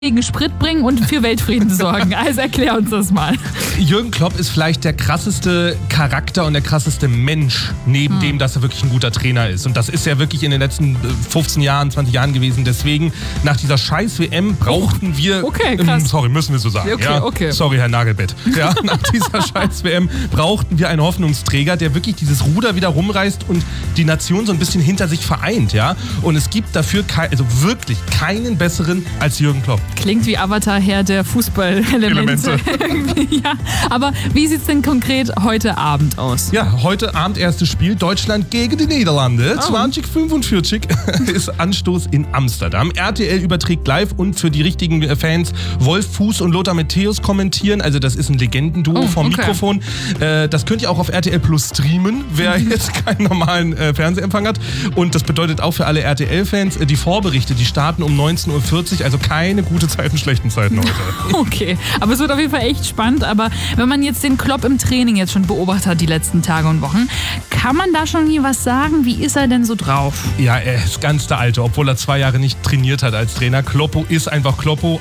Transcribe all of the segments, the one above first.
gegen Sprit bringen und für Weltfrieden sorgen. Also erklär uns das mal. Jürgen Klopp ist vielleicht der krasseste Charakter und der krasseste Mensch, neben dem, dass er wirklich ein guter Trainer ist. Und das ist er wirklich in den letzten 15 Jahren, 20 Jahren gewesen. Deswegen, nach dieser scheiß WM brauchten wir... Okay, krass. Sorry, müssen wir so sagen. Okay. Sorry, Herr Nagelbett. Ja, nach dieser scheiß WM brauchten wir einen Hoffnungsträger, der wirklich dieses Ruder wieder rumreißt und die Nation so ein bisschen hinter sich vereint. Ja? Und es gibt dafür wirklich keinen besseren als Jürgen Klopp. Klingt wie Avatar-Herr der Fußballelemente. Ja, aber wie sieht es denn konkret heute Abend aus? Ja, heute Abend erstes Spiel, Deutschland gegen die Niederlande. 2045 ist Anstoß in Amsterdam. RTL überträgt live und für die richtigen Fans Wolf Fuß und Lothar Matthäus kommentieren. Also das ist ein Legendenduo vom Mikrofon. Das könnt ihr auch auf RTL Plus streamen, wer jetzt keinen normalen Fernsehempfang hat. Und das bedeutet auch für alle RTL-Fans, die Vorberichte, die starten um 19.40 Uhr, also keine gute Zeiten, schlechten Zeiten heute. Okay, aber es wird auf jeden Fall echt spannend. Aber wenn man jetzt den Klopp im Training jetzt schon beobachtet hat, die letzten Tage und Wochen, kann man da schon hier was sagen? Wie ist er denn so drauf? Ja, er ist ganz der Alte, obwohl er 2 Jahre nicht trainiert hat als Trainer. Kloppo ist einfach Kloppo,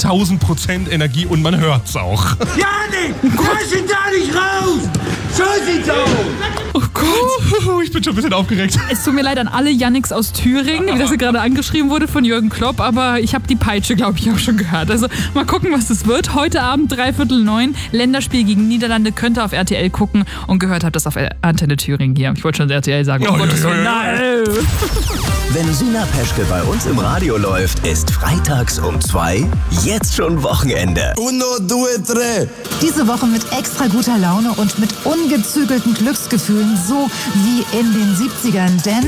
1000% Energie und man hört's auch. Janik, lass ihn da nicht raus! So sieht's aus! Oh Gott, ich bin schon ein bisschen aufgeregt. es tut mir leid an alle Yannicks aus Thüringen, wie das hier gerade angeschrieben wurde von Jürgen Klopp, aber ich habe die Peitsche, glaube ich, auch schon gehört. Also mal gucken, was das wird. Heute Abend 8:45, Länderspiel gegen Niederlande, könnt ihr auf RTL gucken und gehört habt das auf Antenne Thüringen hier. Ich wollte schon RTL sagen. Oh Gottes Willen, nein! Wenn Sina Peschke bei uns im Radio läuft, ist freitags um 2 jetzt schon Wochenende. Uno, due, tre! Diese Woche mit extra guter Laune und mit ungezügelten Glücksgefühlen, so wie in den 70ern. Denn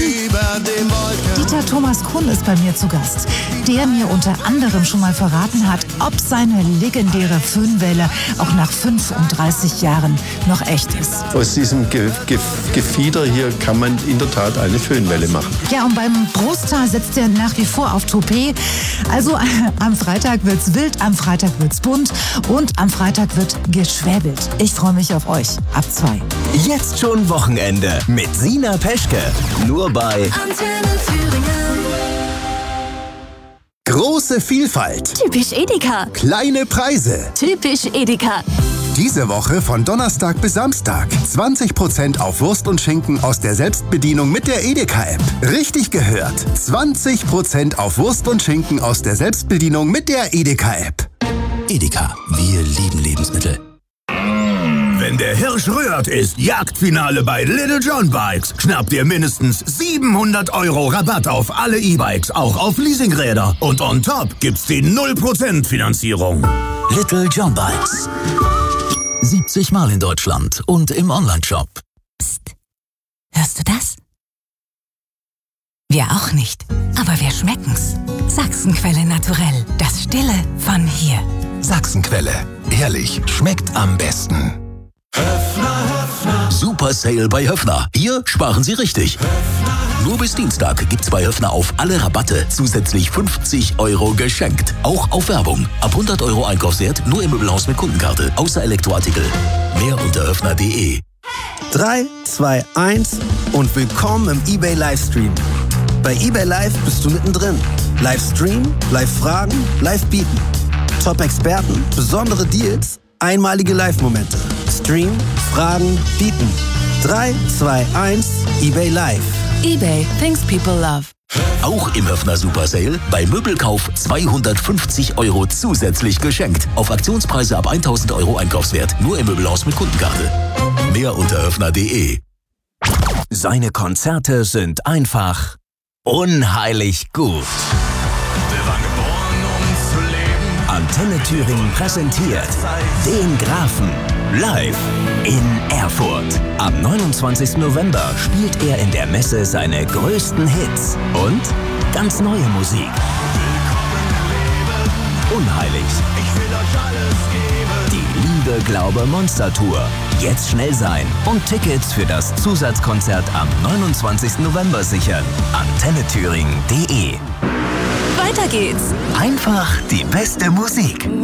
Dieter Thomas Kuhn ist bei mir zu Gast, der mir unter anderem schon mal verraten hat, ob seine legendäre Föhnwelle auch nach 35 Jahren noch echt ist. Aus diesem Gefieder hier kann man in der Tat eine Föhnwelle machen. Ja, und beim Großteil setzt er nach wie vor auf Toupet. Also am Freitag wird's wild, am Freitag wird's bunt und am Freitag wird geschwäbelt. Ich freue mich auf euch. Ab 2. Jetzt schon Wochenende mit Sina Peschke. Nur bei Antenne Thüringen. Große Vielfalt, Typisch Edeka. kleine Preise. Typisch Edeka. Diese Woche von Donnerstag bis Samstag 20% auf Wurst und Schinken aus der Selbstbedienung mit der Edeka-App. Richtig gehört, 20% auf Wurst und Schinken aus der Selbstbedienung mit der Edeka-App. Edeka, wir lieben Lebensmittel. Wenn der Hirsch rührt, ist Jagdfinale bei Little John Bikes. Schnappt ihr mindestens 700 € Rabatt auf alle E-Bikes, auch auf Leasingräder. Und on top gibt's die 0% Finanzierung. Little John Bikes. 70 Mal in Deutschland und im Onlineshop. Psst. Hörst du das? Wir auch nicht, aber wir schmecken's. Sachsenquelle Naturell, das Stille von hier. Sachsenquelle. Ehrlich, schmeckt am besten. Super Sale bei Höffner. Hier sparen Sie richtig. Nur bis Dienstag gibt's bei Höffner auf alle Rabatte zusätzlich 50 € geschenkt. Auch auf Werbung. Ab 100 € Einkaufswert nur im Möbelhaus mit Kundenkarte. Außer Elektroartikel. Mehr unter höffner.de. 3, 2, 1 und willkommen im eBay Livestream. Bei eBay Live bist du mittendrin. Livestream, Live-Fragen, Live-Bieten. Top-Experten, besondere Deals, einmalige Live-Momente. Stream, Fragen, Bieten. 3, 2, 1, eBay Live. eBay, things people love. Auch im Höffner Super Sale bei Möbelkauf 250 € zusätzlich geschenkt. Auf Aktionspreise ab 1000 € Einkaufswert. Nur im Möbelhaus mit Kundenkarte. Mehr unter höffner.de. Seine Konzerte sind einfach unheilig gut. Antenne Thüringen präsentiert den Grafen live in Erfurt. Am 29. November spielt er in der Messe seine größten Hits und ganz neue Musik. Unheilig. Die Liebe, Glaube, Monster Tour. Jetzt schnell sein und Tickets für das Zusatzkonzert am 29. November sichern. AntenneThüringen.de. Weiter geht's. Einfach die beste Musik.